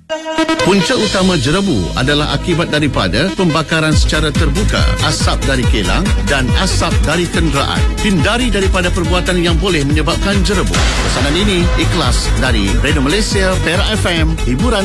Punca utama jerebu adalah akibat daripada pembakaran secara terbuka, asap dari kilang dan asap dari kenderaan. Hindari daripada perbuatan yang boleh menyebabkan jerebu. Pesanan ini ikhlas dari Radio Malaysia, Perak FM, hiburan